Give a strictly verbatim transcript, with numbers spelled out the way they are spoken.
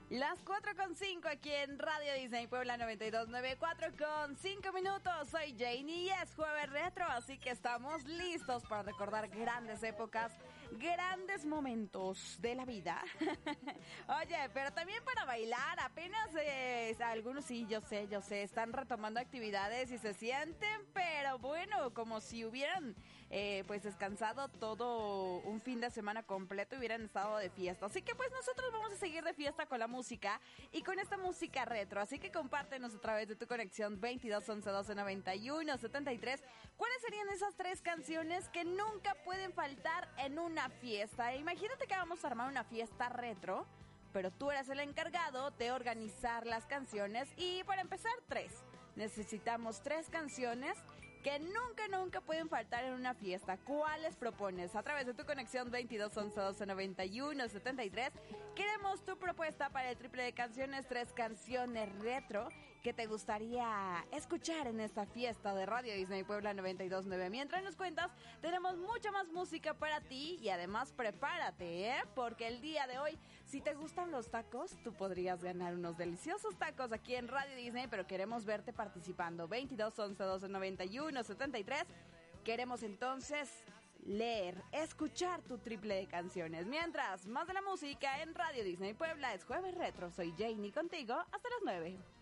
Las cuatro con cinco aquí en Radio Disney Puebla noventa y dos punto nueve, cuatro con cinco minutos. Soy Janie y es Jueves Retro, así que estamos listos para recordar grandes épocas, grandes momentos de la vida. Oye, pero también para bailar, apenas eh, algunos sí, yo sé, yo sé, están retomando actividades y se sienten, pero bueno, como si hubieran eh, pues descansado todo un fin de semana completo y hubieran estado de fiesta. Así que pues nosotros vamos a seguir de fiesta con la música. música y con esta música retro, así que compártenos a través de tu conexión veintidós once doce noventa y uno setenta y tres cuáles serían esas tres canciones que nunca pueden faltar en una fiesta. Imagínate que vamos a armar una fiesta retro, pero tú eres el encargado de organizar las canciones y para empezar tres, necesitamos tres canciones que nunca, nunca pueden faltar en una fiesta. ¿Cuáles propones? A través de tu conexión veintidós once doce noventa y uno setenta y tres. Queremos tu propuesta para el triple de canciones, tres canciones retro que te gustaría escuchar en esta fiesta de Radio Disney Puebla noventa y dos punto nueve. Mientras nos cuentas, tenemos mucha más música para ti y además prepárate, ¿eh? Porque el día de hoy, si te gustan los tacos, tú podrías ganar unos deliciosos tacos aquí en Radio Disney, pero queremos verte participando. veintidós once doce noventa y uno setenta y tres. Queremos entonces leer, escuchar tu triple de canciones. Mientras, más de la música en Radio Disney Puebla. Es Jueves Retro. Soy Janie contigo hasta las nueve.